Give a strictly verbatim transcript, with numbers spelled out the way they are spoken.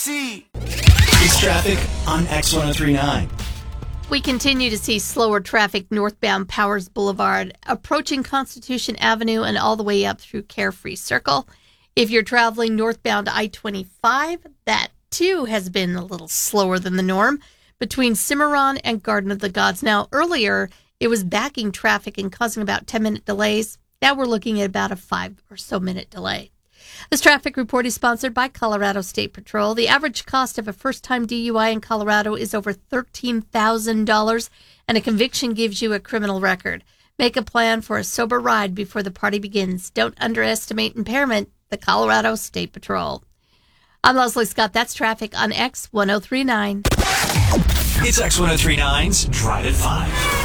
C. It's traffic on X ten thirty-nine. We continue to see slower traffic northbound Powers Boulevard, approaching Constitution Avenue and all the way up through Carefree Circle. If you're traveling northbound I twenty-five, that too has been a little slower than the norm between Cimarron and Garden of the Gods. Now, earlier, it was backing traffic and causing about ten-minute delays. Now we're looking at about a five or so minute delay. This traffic report is sponsored by Colorado State Patrol. The average cost of a first-time D U I in Colorado is over thirteen thousand dollars, and a conviction gives you a criminal record. Make a plan for a sober ride before the party begins. Don't underestimate impairment. The Colorado State Patrol. I'm Leslie Scott. That's traffic on X ten thirty-nine. It's X ten thirty-nine's Drive at five.